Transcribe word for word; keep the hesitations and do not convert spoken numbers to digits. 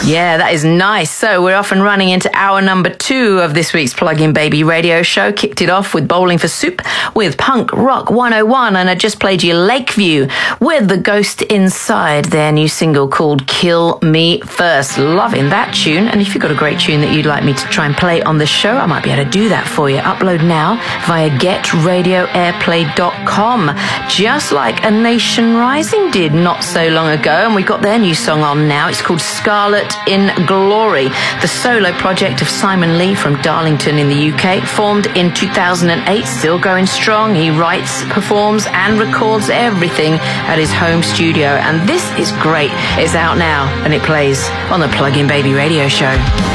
Yeah, that is nice. So we're off and running into hour number two of this week's Plug-in Baby radio show. Kicked it off with Bowling for Soup with Punk Rock one oh one, and I just played you Lakeview with The Ghost Inside, their new single called Kill Me First. Loving that tune. And if you've got a great tune that you'd like me to try and play on the show, I might be able to do that for you. Upload now via get radio airplay dot com, just like A Nation Rising did not so long ago. And we got their new song on now. It's called Scarlet in Glory, the solo project of Simon Lee from Darlington in the U K, formed in two thousand eight, still going strong. He writes, performs and records everything at his home studio, and this is great. It's out now and it plays on the Plug-in Baby radio show.